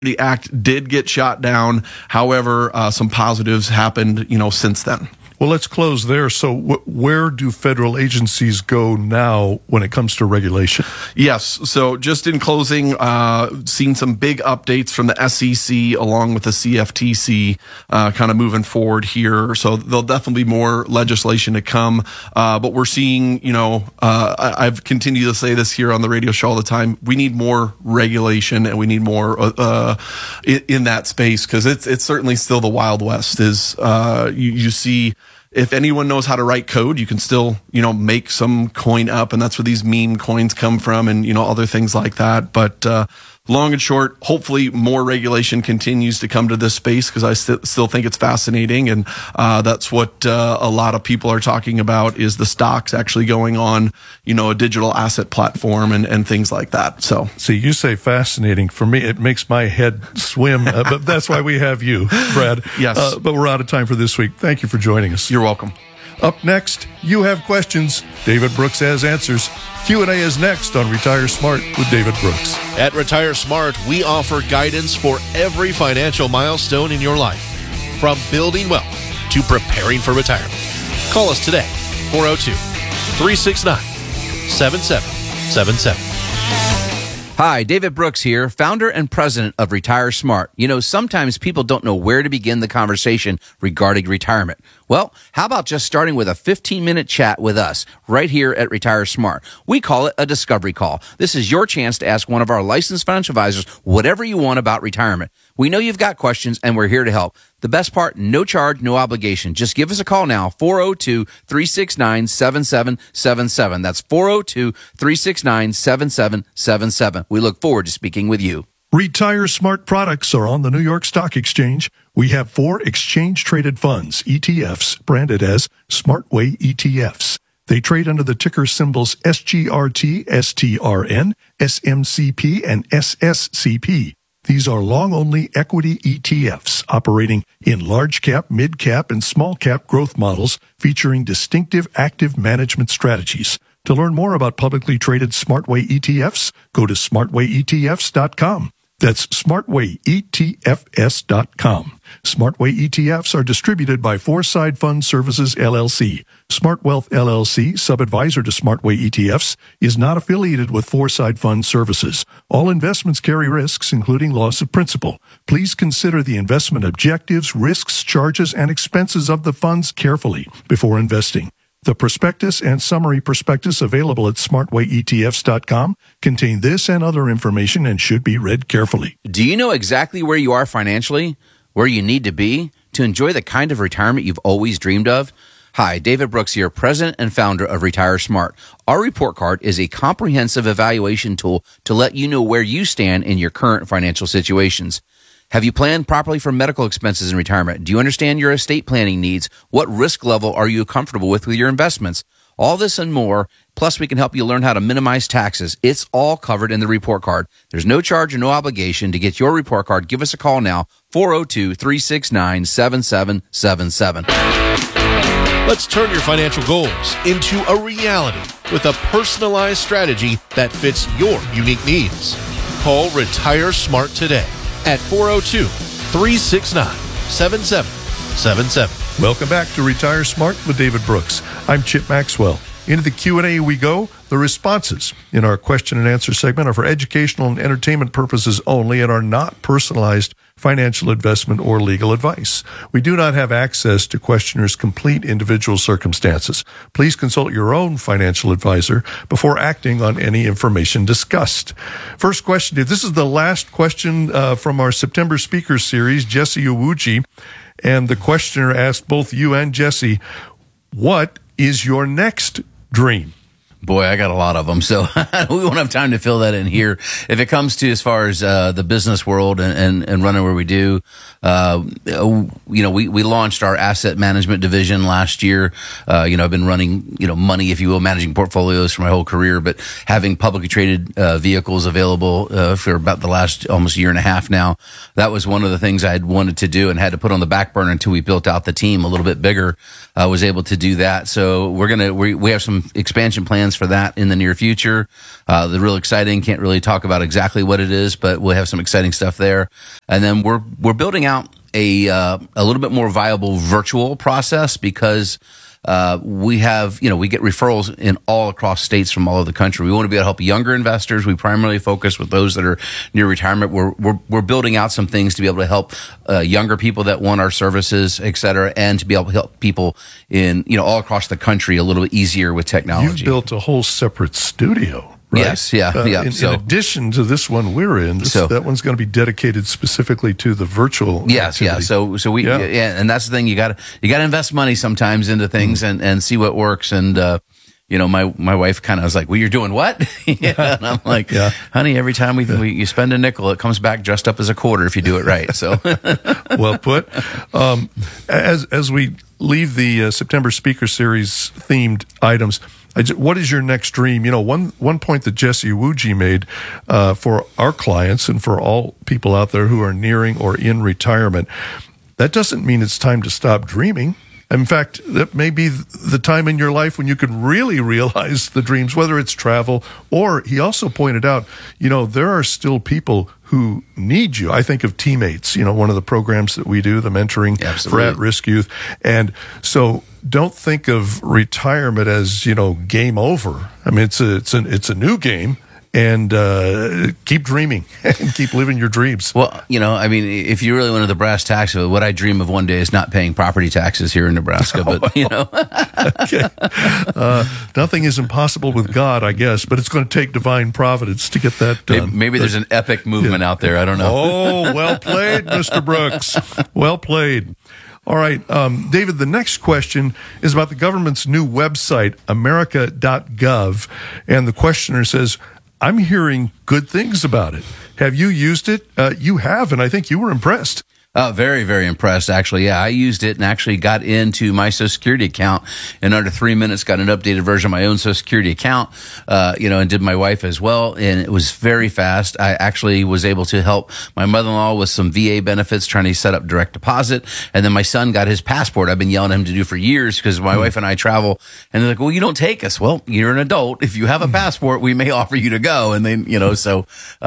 The act did get shot down. However, some positives happened, since then. Well, let's close there. So where do federal agencies go now when it comes to regulation? Yes. So just in closing, seen some big updates from the SEC along with the CFTC kind of moving forward here. So there'll definitely be more legislation to come. But we're seeing, I've continued to say this here on the radio show all the time. We need more regulation and we need more in that space because it's certainly still the Wild West. You see, if anyone knows how to write code, you can still, make some coin up, and that's where these meme coins come from and, other things like that. But long and short, hopefully more regulation continues to come to this space because I still think it's fascinating. And that's what a lot of people are talking about is the stocks actually going on, a digital asset platform and things like that. So, see, you say fascinating. For me, it makes my head swim, but that's why we have you, Brad. Yes. But we're out of time for this week. Thank you for joining us. You're welcome. Up next, you have questions. David Brooks has answers. Q&A is next on Retire Smart with David Brooks. At Retire Smart, we offer guidance for every financial milestone in your life, from building wealth to preparing for retirement. Call us today, 402-369-7777. Hi, David Brooks here, founder and president of Retire Smart. Sometimes people don't know where to begin the conversation regarding retirement. Well, how about just starting with a 15-minute chat with us right here at Retire Smart? We call it a discovery call. This is your chance to ask one of our licensed financial advisors whatever you want about retirement. We know you've got questions, and we're here to help. The best part, no charge, no obligation. Just give us a call now, 402-369-7777. That's 402-369-7777. We look forward to speaking with you. Retire Smart products are on the New York Stock Exchange. We have 4 exchange-traded funds, ETFs, branded as SmartWay ETFs. They trade under the ticker symbols SGRT, STRN, SMCP, and SSCP. These are long-only equity ETFs operating in large-cap, mid-cap, and small-cap growth models featuring distinctive active management strategies. To learn more about publicly traded SmartWay ETFs, go to smartwayetfs.com. That's smartwayetfs.com. SmartWay ETFs are distributed by Foreside Fund Services, LLC. Smart Wealth, LLC, sub-advisor to SmartWay ETFs, is not affiliated with Foreside Fund Services. All investments carry risks, including loss of principal. Please consider the investment objectives, risks, charges, and expenses of the funds carefully before investing. The prospectus and summary prospectus available at smartwayetfs.com contain this and other information and should be read carefully. Do you know exactly where you are financially, where you need to be to enjoy the kind of retirement you've always dreamed of? Hi, David Brooks here, president and founder of Retire Smart. Our report card is a comprehensive evaluation tool to let you know where you stand in your current financial situations. Have you planned properly for medical expenses in retirement? Do you understand your estate planning needs? What risk level are you comfortable with your investments? All this and more, plus we can help you learn how to minimize taxes. It's all covered in the report card. There's no charge or no obligation to get your report card. Give us a call now, 402-369-7777. Let's turn your financial goals into a reality with a personalized strategy that fits your unique needs. Call Retire Smart today at 402-369-7777. Welcome back to Retire Smart with David Brooks. I'm Chip Maxwell. Into the Q&A we go. The responses in our question and answer segment are for educational and entertainment purposes only and are not personalized financial investment or legal advice. We do not have access to questioners' complete individual circumstances. Please consult your own financial advisor before acting on any information discussed. First question, this is the last question from our September Speakers Series, Jesse Owuji, and the questioner asked both you and Jesse, what is your next dream? Boy, I got a lot of them, so we won't have time to fill that in here. If it comes to as far as the business world and running where we do, we launched our asset management division last year. I've been running, money, if you will, managing portfolios for my whole career, but having publicly traded vehicles available for about the last almost year and a half now, that was one of the things I had wanted to do and had to put on the back burner until we built out the team a little bit bigger. I was able to do that. So we have some expansion plans plans for that in the near future. They're real exciting. Can't really talk about exactly what it is, but we'll have some exciting stuff there. And then we're building out a little bit more viable virtual process because we have, we get referrals in all across states from all over the country. We want to be able to help younger investors. We primarily focus with those that are near retirement. We're building out some things to be able to help younger people that want our services, et cetera, and to be able to help people in, all across the country a little bit easier with technology. You've built a whole separate studio. Right? Yes, yeah. In addition to this one we're in, that one's going to be dedicated specifically to the virtual. Yes, activity. yeah. So we, and that's the thing. You got to invest money sometimes into things and see what works. And my wife kind of was like, "Well, you're doing what?" And I'm like, "Honey, every time you spend a nickel, it comes back dressed up as a quarter if you do it right." So, well put. As we leave the September Speaker Series themed items. What is your next dream? One point that Jesse Iwuji made for our clients and for all people out there who are nearing or in retirement, that doesn't mean it's time to stop dreaming. In fact, that may be the time in your life when you can really realize the dreams, whether it's travel or he also pointed out, there are still people who need you. I think of Teammates, one of the programs that we do, the mentoring for at-risk youth. And so don't think of retirement as, game over. I mean, it's a new game. And keep dreaming and keep living your dreams. Well, if you really went to the brass tacks of it, what I dream of one day is not paying property taxes here in Nebraska. But, Okay. Nothing is impossible with God, I guess, but it's going to take divine providence to get that done. Maybe there's an epic movement out there. I don't know. Oh, well played, Mr. Brooks. Well played. All right, David, the next question is about the government's new website, america.gov. And the questioner says, I'm hearing good things about it. Have you used it? You have, and I think you were impressed. Very, very impressed, actually. Yeah, I used it and actually got into my Social Security account in under 3 minutes, got an updated version of my own Social Security account, and did my wife as well. And it was very fast. I actually was able to help my mother-in-law with some VA benefits, trying to set up direct deposit. And then my son got his passport. I've been yelling at him to do for years because my wife and I travel. And they're like, well, you don't take us. Well, you're an adult. If you have a passport, we may offer you to go. And then, so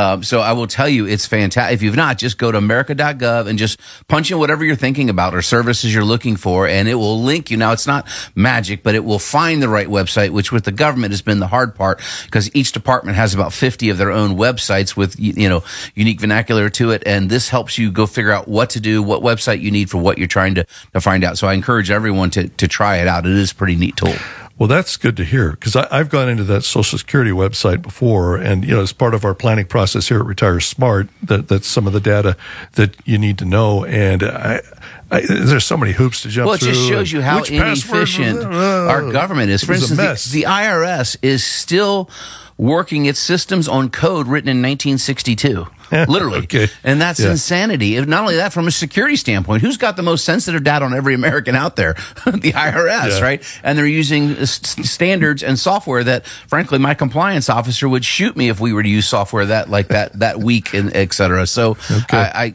I will tell you, it's fantastic. If you've not, just go to america.gov and just punch in whatever you're thinking about or services you're looking for, and it will link you. Now, it's not magic, but it will find the right website, which with the government has been the hard part because each department has about 50 of their own websites with, unique vernacular to it. And this helps you go figure out what to do, what website you need for what you're trying to find out. So I encourage everyone to try it out. It is a pretty neat tool. Well, that's good to hear because I've gone into that Social Security website before, and as part of our planning process here at Retire Smart, that's some of the data that you need to know. And there's so many hoops to jump through. Well, it just shows you how inefficient our government is. For instance, the IRS is still working its systems on code written in 1962. Literally. Okay. And that's insanity. Not only that, from a security standpoint, who's got the most sensitive data on every American out there? The IRS, right? And they're using standards and software that, frankly, my compliance officer would shoot me if we were to use software that weak, and et cetera. So I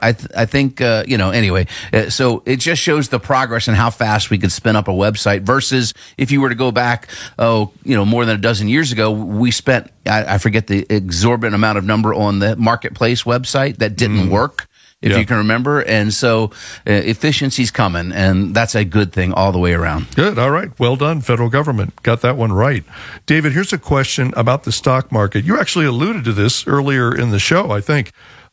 think, anyway, so it just shows the progress and how fast we could spin up a website versus if you were to go back, more than a dozen years ago, we spent, I forget the exorbitant amount of number on the marketplace website that didn't work, if you can remember. And so efficiency's coming, and that's a good thing all the way around. Good. All right. Well done, federal government. Got that one right. David, here's a question about the stock market. You actually alluded to this earlier in the show, I think,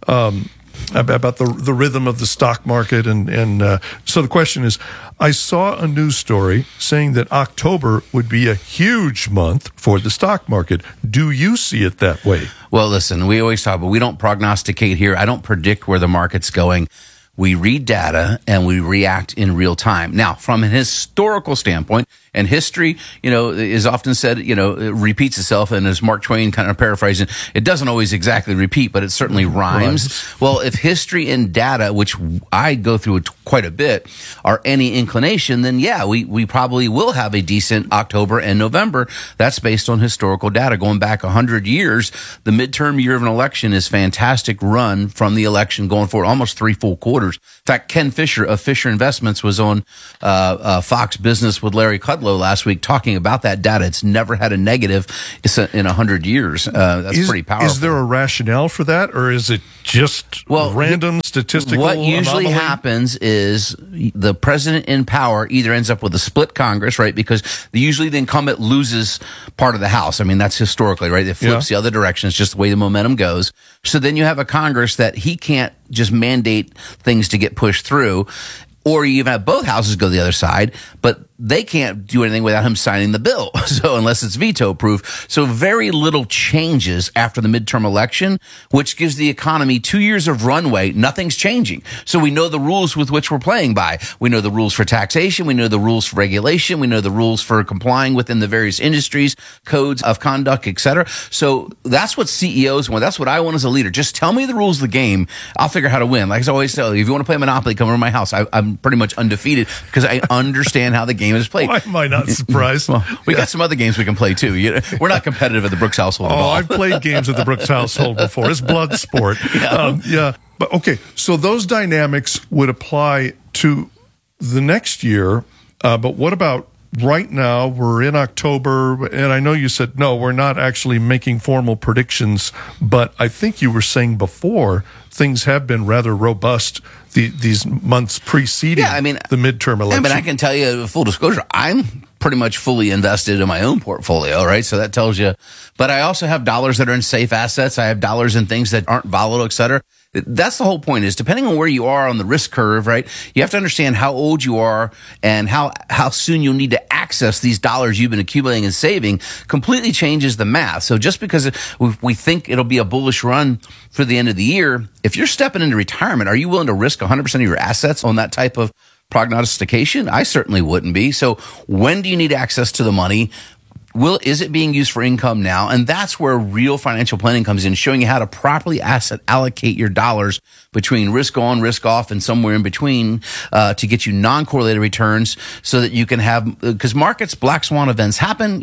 about the rhythm of the stock market. And so the question is, I saw a news story saying that October would be a huge month for the stock market. Do you see it that way? Well, listen, we always talk, but we don't prognosticate here. I don't predict where the market's going. We read data and we react in real time. Now, from a historical standpoint, and history, is often said, it repeats itself. And as Mark Twain kind of paraphrasing, it doesn't always exactly repeat, but it certainly rhymes. Well, if history and data, which I go through quite a bit, are any inclination, then we probably will have a decent October and November. That's based on historical data. Going back 100 years, the midterm year of an election is fantastic run from the election going forward, almost 3 full quarters. In fact, Ken Fisher of Fisher Investments was on Fox Business with Larry Kudlow Tableau last week talking about that data. It's never had a negative in 100 years. That's pretty powerful. Is there a rationale for that, or is it just random statistical What usually anomaly? happens is the president in power either ends up with a split Congress, right? Because usually the incumbent loses part of the House. I mean, that's historically, right? It flips the other direction. It's just the way the momentum goes. So then you have a Congress that he can't just mandate things to get pushed through. Or you even have both houses go the other side, but they can't do anything without him signing the bill. So unless it's veto proof. So very little changes after the midterm election, which gives the economy 2 years of runway. Nothing's changing. So we know the rules with which we're playing by. We know the rules for taxation. We know the rules for regulation. We know the rules for complying within the various industries, codes of conduct, et cetera. So that's what CEOs want. That's what I want as a leader. Just tell me the rules of the game. I'll figure out how to win. Like I always tell you, if you want to play Monopoly, come over to my house. I'm pretty much undefeated because I understand how the game is played. Why am I not surprised? Well, we got some other games we can play too. We're not competitive at the Brooks household at all. I've played games at the Brooks household before. It's blood sport. But okay, so those dynamics would apply to the next year. But what about right now? We're in October, and I know you said, no, we're not actually making formal predictions, but I think you were saying before things have been rather robust these months preceding the midterm election. I can tell you, full disclosure, I'm pretty much fully invested in my own portfolio, right? So that tells you. But I also have dollars that are in safe assets. I have dollars in things that aren't volatile, et cetera. That's the whole point, is depending on where you are on the risk curve, right? You have to understand how old you are and how soon you'll need to access these dollars you've been accumulating and saving completely changes the math. So just because we think it'll be a bullish run for the end of the year, if you're stepping into retirement, are you willing to risk 100% of your assets on that type of prognostication? I certainly wouldn't be. So when do you need access to the money? Is it being used for income now? And that's where real financial planning comes in, showing you how to properly asset allocate your dollars between risk on, risk off, and somewhere in between to get you non-correlated returns so that you can have, because markets, black swan events happen,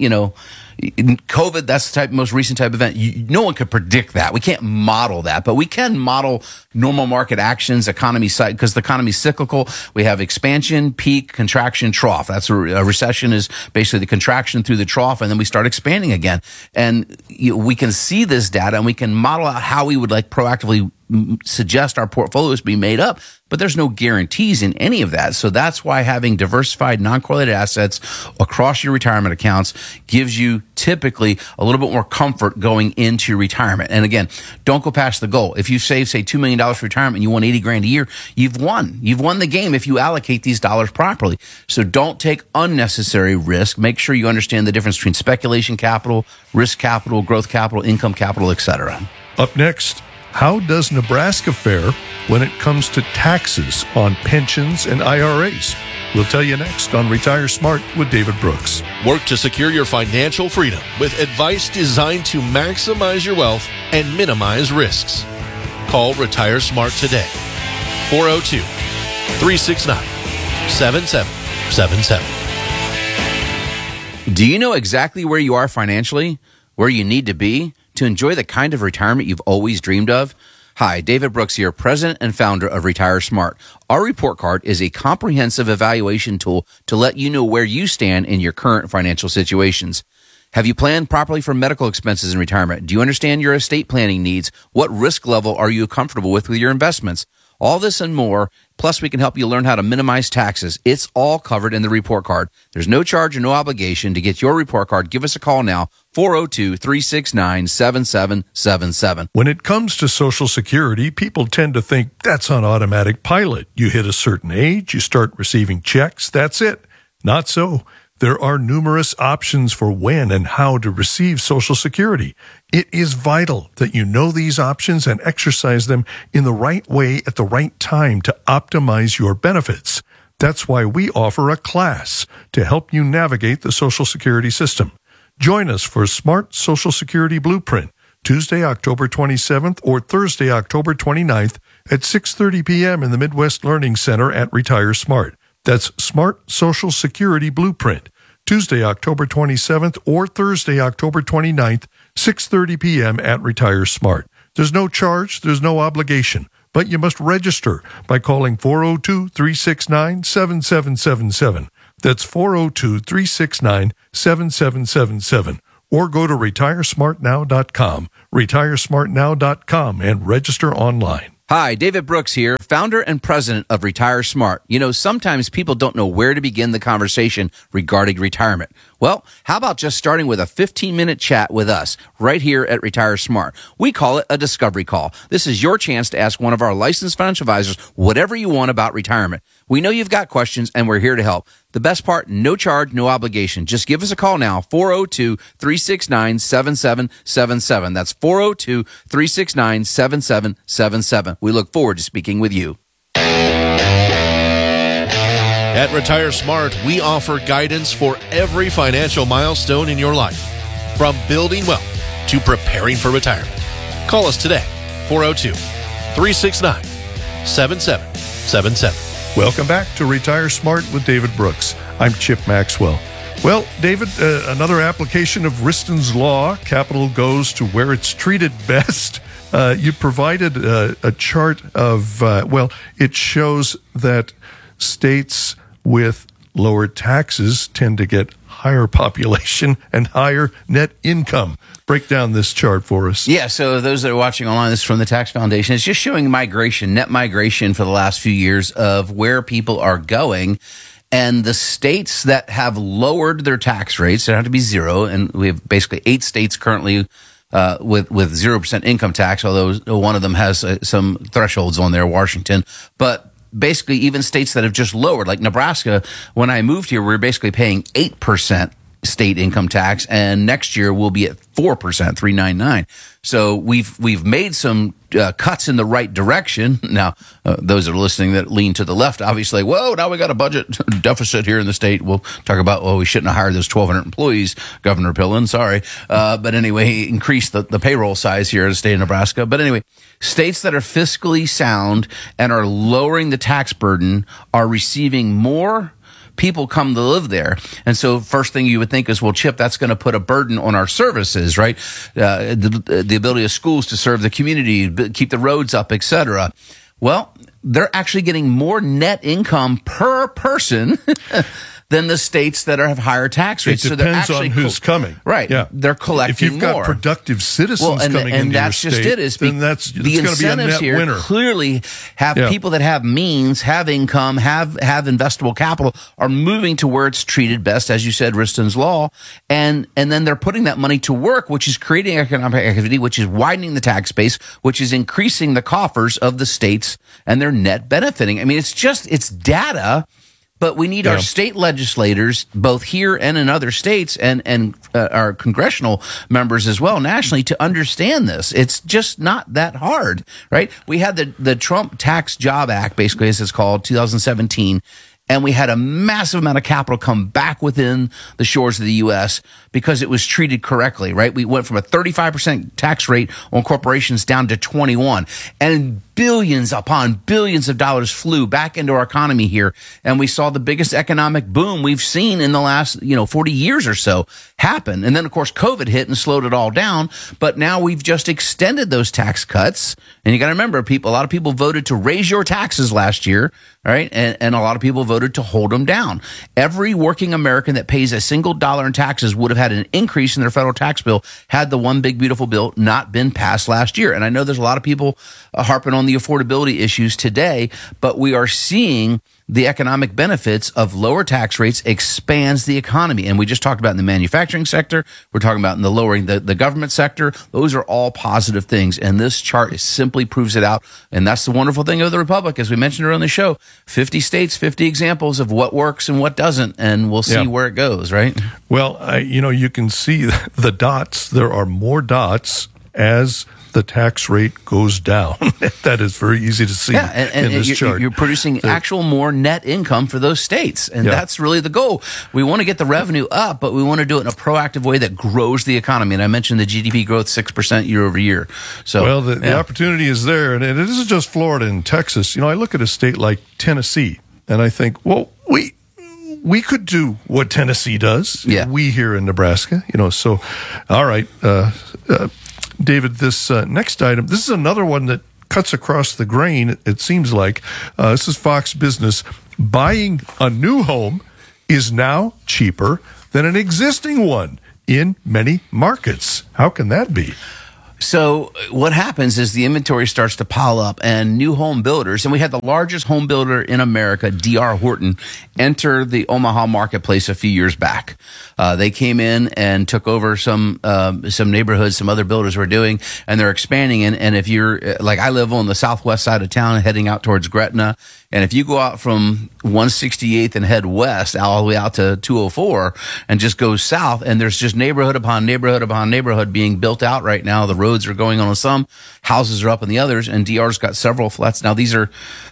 in COVID, that's the most recent type of event. No one could predict that. We can't model that, but we can model normal market actions, economy side, because the economy's cyclical. We have expansion, peak, contraction, trough. That's a recession is basically the contraction through the trough, and then we start expanding again. And we can see this data, and we can model out how we would proactively suggest our portfolios be made up, but there's no guarantees in any of that. So that's why having diversified non-correlated assets across your retirement accounts gives you typically a little bit more comfort going into retirement. And again, don't go past the goal. If you save, say, $2 million for retirement and you want $80,000 a year, you've won. You've won the game if you allocate these dollars properly. So don't take unnecessary risk. Make sure you understand the difference between speculation capital, risk capital, growth capital, income capital, etc. Up next, how does Nebraska fare when it comes to taxes on pensions and IRAs? We'll tell you next on Retire Smart with David Brooks. Work to secure your financial freedom with advice designed to maximize your wealth and minimize risks. Call Retire Smart today. 402-369-7777. Do you know exactly where you are financially, where you need to be to enjoy the kind of retirement you've always dreamed of? Hi, David Brooks here, president and founder of Retire Smart. Our report card is a comprehensive evaluation tool to let you know where you stand in your current financial situations. Have you planned properly for medical expenses in retirement? Do you understand your estate planning needs? What risk level are you comfortable with your investments? All this and more, plus we can help you learn how to minimize taxes. It's all covered in the report card. There's no charge or no obligation. To get your report card, give us a call now, 402-369-7777. When it comes to Social Security, people tend to think that's on automatic pilot. You hit a certain age, you start receiving checks, that's it. Not so. There are numerous options for when and how to receive Social Security. It is vital that you know these options and exercise them in the right way at the right time to optimize your benefits. That's why we offer a class to help you navigate the Social Security system. Join us for Smart Social Security Blueprint, Tuesday, October 27th or Thursday, October 29th at 6:30 p.m. in the Midwest Learning Center at Retire Smart. That's Smart Social Security Blueprint, Tuesday, October 27th or Thursday, October 29th, 6:30 p.m. at Retire Smart. There's no charge, there's no obligation, but you must register by calling 402-369-7777. That's 402-369-7777. Or go to retiresmartnow.com, retiresmartnow.com, and register online. Hi, David Brooks here, founder and president of Retire Smart. You know, sometimes people don't know where to begin the conversation regarding retirement. Well, how about just starting with a 15-minute chat with us right here at Retire Smart? We call it a discovery call. This is your chance to ask one of our licensed financial advisors whatever you want about retirement. We know you've got questions, and we're here to help. The best part, no charge, no obligation. Just give us a call now, 402-369-7777. That's 402-369-7777. We look forward to speaking with you. At Retire Smart, we offer guidance for every financial milestone in your life, from building wealth to preparing for retirement. Call us today, 402-369-7777. Welcome back to Retire Smart with David Brooks. I'm Chip Maxwell. Well, David, another application of Wriston's Law. Capital goes to where it's treated best. You provided a chart of, it shows that states with lower taxes tend to get higher population and higher net income. Break down this chart for us. Yeah, so those that are watching online, this is from the Tax Foundation. It's just showing migration, net migration for the last few years of where people are going. And the states that have lowered their tax rates, they don't have to be zero, and we have basically 8 states currently with 0% income tax, although one of them has some thresholds on there, Washington. But basically, even states that have just lowered, like Nebraska, when I moved here, we were basically paying 8% state income tax, and next year we'll be at 4%, 399. So we've made some cuts in the right direction. Now, those that are listening that lean to the left, obviously, whoa, now we got a budget deficit here in the state. We'll talk about, we shouldn't have hired those 1,200 employees, Governor Pillen, sorry. But anyway, increase the payroll size here in the state of Nebraska. But anyway, states that are fiscally sound and are lowering the tax burden are receiving more people come to live there. And so first thing you would think is, well, Chip, that's going to put a burden on our services, right? The ability of schools to serve the community, keep the roads up, et cetera. Well, they're actually getting more net income per person than the states that have higher tax rates. It depends on who's coming. Right. Yeah. They're collecting If you've got more productive citizens coming into your state, then that's the incentives here winner. Clearly have people that have means, have income, have investable capital are moving to where it's treated best, as you said, Wriston's Law. And then they're putting that money to work, which is creating economic activity, which is widening the tax base, which is increasing the coffers of the states and their net benefiting. I mean, it's data. But we need our state legislators, both here and in other states, and our congressional members as well, nationally, to understand this. It's just not that hard, right? We had the Trump Tax Job Act, basically, as it's called, 2017. And we had a massive amount of capital come back within the shores of the U.S. because it was treated correctly, right? We went from a 35% tax rate on corporations down to 21%. And billions upon billions of dollars flew back into our economy here. And we saw the biggest economic boom we've seen in the last, 40 years or so happen. And then, of course, COVID hit and slowed it all down. But now we've just extended those tax cuts. And you got to remember, a lot of people voted to raise your taxes last year, right? And a lot of people voted to hold them down. Every working American that pays a single dollar in taxes would have had an increase in their federal tax bill had the one big beautiful bill not been passed last year. And I know there's a lot of people harping on the affordability issues today, but we are seeing the economic benefits of lower tax rates expands the economy. And we just talked about in the manufacturing sector. We're talking about in the lowering the government sector. Those are all positive things. And this chart simply proves it out. And that's the wonderful thing of the Republic. As we mentioned earlier on the show, 50 states, 50 examples of what works and what doesn't. And we'll see where it goes, right? Well, you can see the dots. There are more dots as the tax rate goes down. That is very easy to see in this chart. You're producing actual more net income for those states, and that's really the goal. We want to get the revenue up, but we want to do it in a proactive way that grows the economy. And I mentioned the GDP growth 6% year over year. So, the opportunity is there, and it isn't just Florida and Texas. I look at a state like Tennessee, and I think, well, we could do what Tennessee does. Yeah. We here in Nebraska, So, all right. David, this next item, this is another one that cuts across the grain, it seems like. This is Fox Business. Buying a new home is now cheaper than an existing one in many markets. How can that be? So what happens is the inventory starts to pile up, and new home builders, and we had the largest home builder in America, D.R. Horton, enter the Omaha marketplace a few years back. They came in and took over some neighborhoods some other builders were doing, and they're expanding. And if you're like, I live on the southwest side of town heading out towards Gretna, and if you go out from 168th and head west all the way out to 204 and just go south, and there's just neighborhood upon neighborhood upon neighborhood being built out right now. The roads are going on some, houses are up in the others, and DR's got several flats. Now these are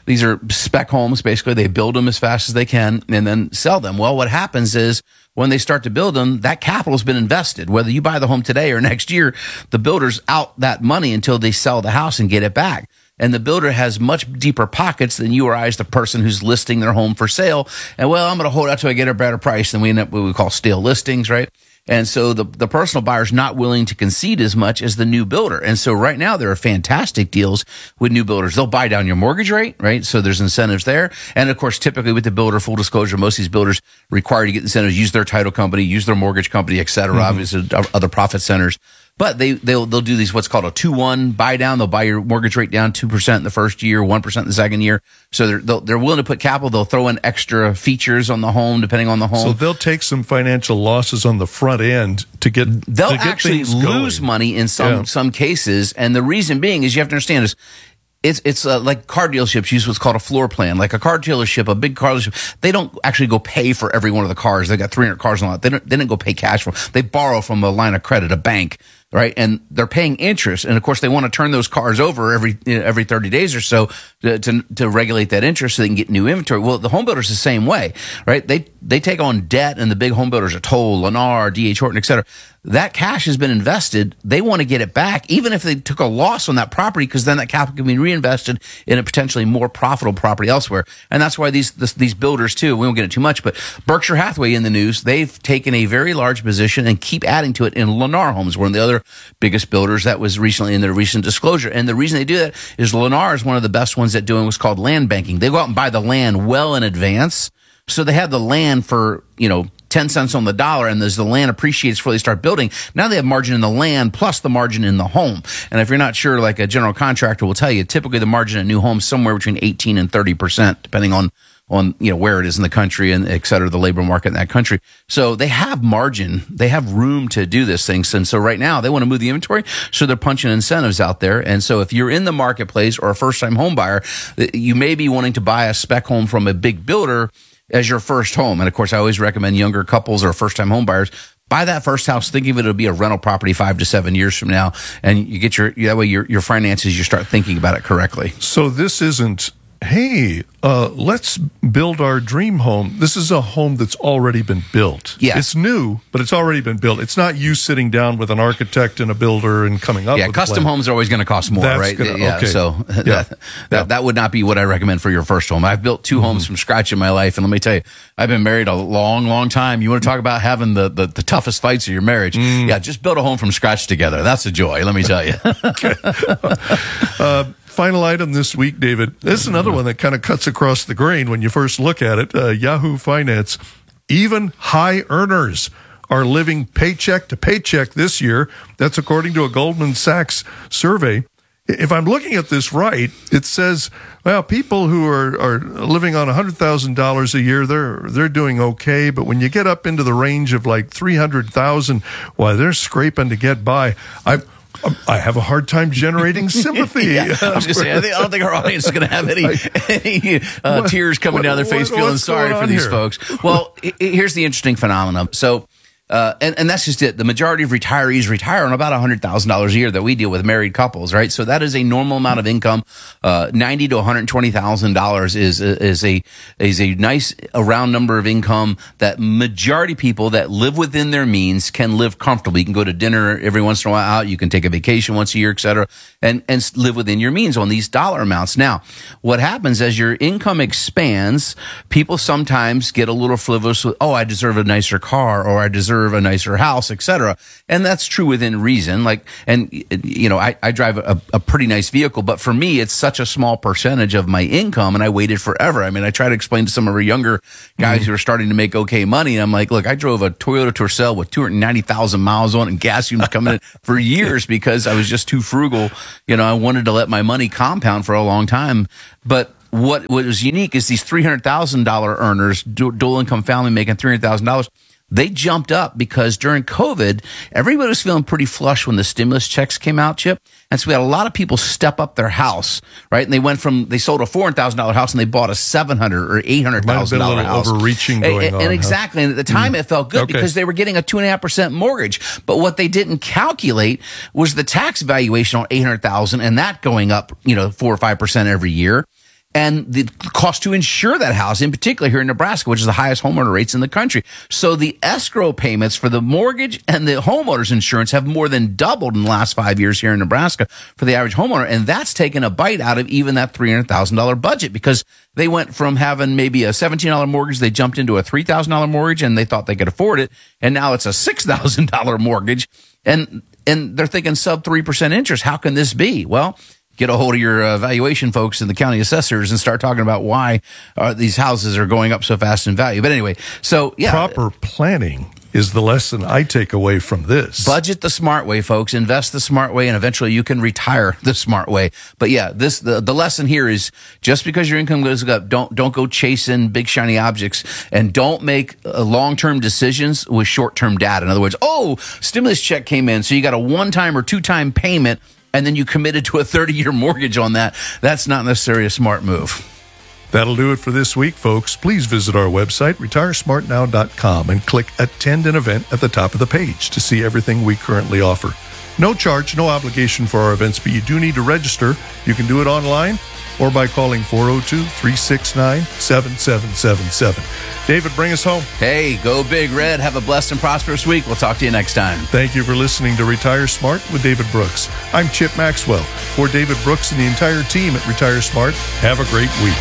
spec homes. Basically, they build them as fast as they can and then sell them. Well, what happens is when they start to build them, that capital has been invested. Whether you buy the home today or next year, the builder's out that money until they sell the house and get it back. And the builder has much deeper pockets than you or I as the person who's listing their home for sale. And well, I'm going to hold out till I get a better price. Then we end up what we call stale listings, right? And so the personal buyer's not willing to concede as much as the new builder. And so right now there are fantastic deals with new builders. They'll buy down your mortgage rate, right? So there's incentives there. And of course, typically with the builder, full disclosure, most of these builders require you to get incentives, use their title company, use their mortgage company, et cetera, obviously other profit centers. But they'll do these what's called a 2-1 buy down. They'll buy your mortgage rate down 2% in the first year, 1% in the second year. So they're willing to put capital. They'll throw in extra features on the home depending on the home. So they'll take some financial losses on the front end to get. They'll actually lose money in some cases, and the reason being is you have to understand is. It's like car dealerships use what's called a floor plan. Like a car dealership, a big car dealership, they don't actually go pay for every one of the cars. They got 300 cars on the lot. They didn't go pay cash for them. They borrow from a line of credit, a bank, right? And they're paying interest. And of course, they want to turn those cars over every 30 days or so to regulate that interest so they can get new inventory. Well, the home builders the same way, right? They take on debt, and the big home builders are Toll, Lennar, D.H. Horton, et cetera. That cash has been invested. They want to get it back, even if they took a loss on that property, because then that capital can be reinvested in a potentially more profitable property elsewhere. And that's why these builders too, we won't get into too much, but Berkshire Hathaway in the news, they've taken a very large position and keep adding to it in Lennar Homes, one of the other biggest builders that was recently in their recent disclosure. And the reason they do that is Lennar is one of the best ones at doing what's called land banking. They go out and buy the land well in advance. So they have the land for, 10 cents on the dollar, and as the land appreciates before they start building, now they have margin in the land plus the margin in the home. And if you're not sure, like a general contractor will tell you, typically the margin in a new home is somewhere between 18 and 30%, depending on where it is in the country and et cetera, the labor market in that country. So they have margin, they have room to do this thing. And so right now they want to move the inventory, so they're punching incentives out there. And so if you're in the marketplace or a first time home buyer, you may be wanting to buy a spec home from a big builder as your first home. And of course, I always recommend younger couples or first time home buyers buy that first house, thinking of it will be a rental property 5 to 7 years from now, and you get that way your finances, you start thinking about it correctly. So this isn't, hey, let's build our dream home. This is a home that's already been built. Yeah. It's new, but it's already been built. It's not you sitting down with an architect and a builder and coming up with custom homes are always going to cost more, right? So that would not be what I recommend for your first home. I've built 2 homes from scratch in my life, and let me tell you, I've been married a long, long time. You want to talk about having the toughest fights of your marriage? Yeah, just build a home from scratch together. That's a joy, let me tell you. Final item this week, David. This is another one that kind of cuts across the grain when you first look at it. Yahoo Finance. Even high earners are living paycheck to paycheck this year. That's according to a Goldman Sachs survey. If I'm looking at this right, it says, well, people who are living on $100,000 a year, they're doing okay. But when you get up into the range of like $300,000, why, they're scraping to get by. I have a hard time generating sympathy. I was going to say, I don't think our audience is going to have any tears coming down their face feeling sorry for these folks. Well, here's the interesting phenomenon. So, and that's just it. The majority of retirees retire on about $100,000 a year that we deal with married couples, right? So that is a normal amount of income. $90,000 to $120,000 is a nice round number of income that majority people that live within their means can live comfortably. You can go to dinner every once in a while out. You can take a vacation once a year, et cetera, and live within your means on these dollar amounts. Now, what happens as your income expands, people sometimes get a little frivolous with, oh, I deserve a nicer car, or I deserve deserve a nicer house, etc. And that's true within reason. Like, and I drive a pretty nice vehicle, but for me, it's such a small percentage of my income, and I waited forever. I mean, I try to explain to some of our younger guys who are starting to make okay money, and I'm like, look, I drove a Toyota Tercel with 290,000 miles on it and gas fumes coming in for years because I was just too frugal. I wanted to let my money compound for a long time. But what was unique is these $300,000 earners, dual income family making $300,000, they jumped up because during COVID, everybody was feeling pretty flush when the stimulus checks came out, Chip. And so we had a lot of people step up their house, right? And they sold a $400,000 house and they bought a $700,000 or $800,000 house. Overreaching going on. And exactly. And at the time it felt good because they were getting a 2.5% mortgage. But what they didn't calculate was the tax valuation on $800,000 and that going up, 4 or 5% every year. And the cost to insure that house, in particular here in Nebraska, which is the highest homeowner rates in the country. So the escrow payments for the mortgage and the homeowner's insurance have more than doubled in the last 5 years here in Nebraska for the average homeowner. And that's taken a bite out of even that $300,000 budget because they went from having maybe a $17 mortgage, they jumped into a $3,000 mortgage and they thought they could afford it. And now it's a $6,000 mortgage. And they're thinking sub 3% interest. How can this be? Well, get a hold of your valuation folks and the county assessors and start talking about why these houses are going up so fast in value. But anyway, so yeah. Proper planning is the lesson I take away from this. Budget the smart way, folks. Invest the smart way, and eventually you can retire the smart way. But yeah, the lesson here is just because your income goes up, don't go chasing big shiny objects, and don't make long-term decisions with short-term data. In other words, stimulus check came in, so you got a one-time or two-time payment, and then you committed to a 30-year mortgage on that. That's not necessarily a smart move. That'll do it for this week, folks. Please visit our website, retiresmartnow.com, and click Attend an Event at the top of the page to see everything we currently offer. No charge, no obligation for our events, but you do need to register. You can do it online or by calling 402-369-7777. David, bring us home. Hey, go Big Red. Have a blessed and prosperous week. We'll talk to you next time. Thank you for listening to Retire Smart with David Brooks. I'm Chip Maxwell. For David Brooks and the entire team at Retire Smart, have a great week.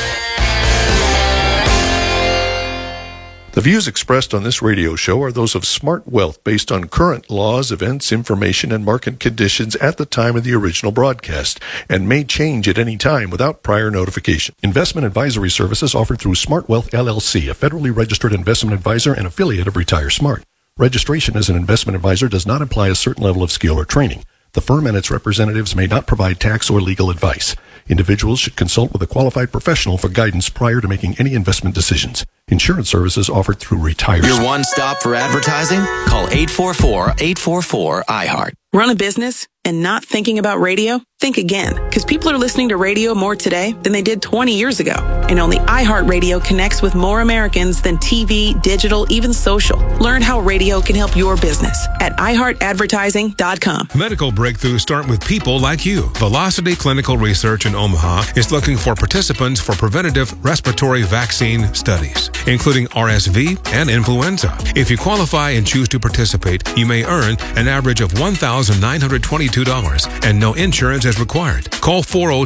The views expressed on this radio show are those of Smart Wealth based on current laws, events, information, and market conditions at the time of the original broadcast and may change at any time without prior notification. Investment advisory services offered through Smart Wealth LLC, a federally registered investment advisor and affiliate of Retire Smart. Registration as an investment advisor does not imply a certain level of skill or training. The firm and its representatives may not provide tax or legal advice. Individuals should consult with a qualified professional for guidance prior to making any investment decisions. Insurance services offered through Retire. Your one stop for advertising? Call 844-844-iHeart. Run a business and not thinking about radio? Think again, because people are listening to radio more today than they did 20 years ago. And only iHeartRadio connects with more Americans than TV, digital, even social. Learn how radio can help your business at iHeartAdvertising.com. Medical breakthroughs start with people like you. Velocity Clinical Research in Omaha is looking for participants for preventative respiratory vaccine studies, including RSV and influenza. If you qualify and choose to participate, you may earn an average of $1,922 and no insurance is required. Call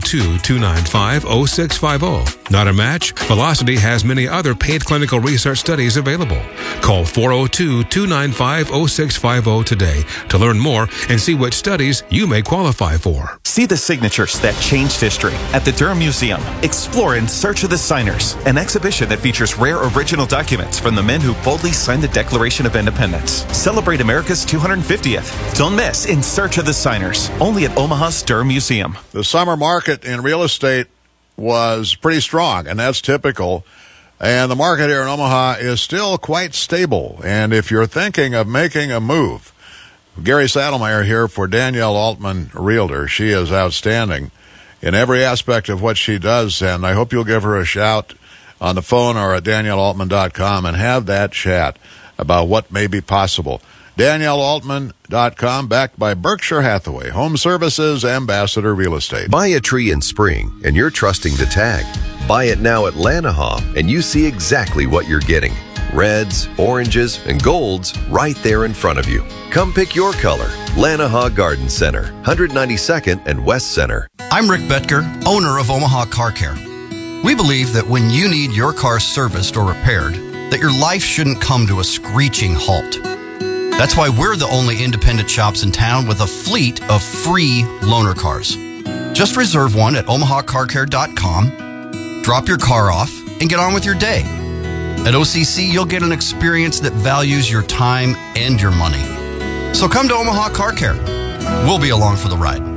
402-295-0650. Not a match? Velocity has many other paid clinical research studies available. Call 402-295-0650 today to learn more and see which studies you may qualify for. See the signatures that changed history at the Durham Museum. Explore In Search of the Signers, an exhibition that features rare original documents from the men who boldly signed the Declaration of Independence. Celebrate America's 250th. Don't miss In Search of the Signers, only at Omaha's Durham Museum. The summer market in real estate was pretty strong, and that's typical. And the market here in Omaha is still quite stable. And if you're thinking of making a move, Gary Saddlemeyer here for Danielle Altman Realtor. She is outstanding in every aspect of what she does, and I hope you'll give her a shout on the phone or at DanielleAltman.com and have that chat about what may be possible. DanielleAltman.com, backed by Berkshire Hathaway, Home Services, Ambassador Real Estate. Buy a tree in spring, and you're trusting the tag. Buy it now at Lanahaw, and you see exactly what you're getting. Reds, oranges, and golds right there in front of you. Come pick your color. Lanahaw Garden Center, 192nd and West Center. I'm Rick Betker, owner of Omaha Car Care. We believe that when you need your car serviced or repaired, that your life shouldn't come to a screeching halt. That's why we're the only independent shops in town with a fleet of free loaner cars. Just reserve one at omahacarcare.com, drop your car off, and get on with your day. At OCC, you'll get an experience that values your time and your money. So come to Omaha Car Care. We'll be along for the ride.